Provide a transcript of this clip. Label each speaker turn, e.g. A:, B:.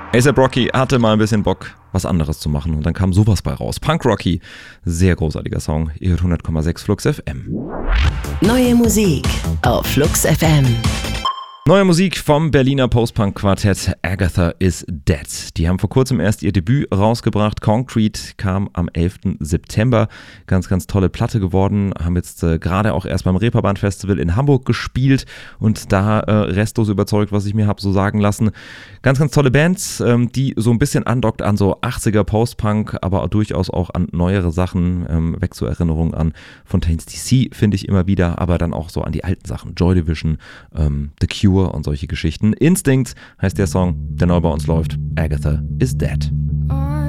A: A$AP Rocky hatte mal ein bisschen Bock, was anderes zu machen und dann kam sowas bei raus. Punk Rocky, sehr großartiger Song. Ihr hört 100,6 Flux FM.
B: Neue Musik auf Flux FM.
A: Neue Musik vom Berliner Post-Punk-Quartett Agatha is Dead. Die haben vor kurzem erst ihr Debüt rausgebracht. Concrete kam am 11. September. Ganz, ganz tolle Platte geworden. Haben jetzt gerade auch erst beim Reeperbahn-Festival in Hamburg gespielt und da restlos überzeugt, was ich mir habe so sagen lassen. Ganz, ganz tolle Bands, die so ein bisschen andockt an so 80er Post-Punk, aber durchaus auch an neuere Sachen. Weg zur Erinnerung an Fontaines DC finde ich immer wieder, aber dann auch so an die alten Sachen. Joy Division, The Cure und solche Geschichten. Instinct heißt der Song, der neu bei uns läuft. Agatha is Dead.